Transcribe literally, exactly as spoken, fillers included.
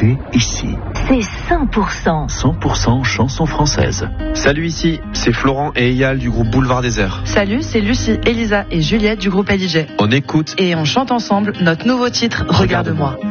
écoutez ici. C'est cent pour cent. cent pour cent chansons françaises. Salut, ici, c'est Florent et Eyal du groupe Boulevard Désert. Salut, c'est Lucie, Elisa et Juliette du groupe L I J. On écoute Et on chante ensemble notre nouveau titre, Regarde-moi.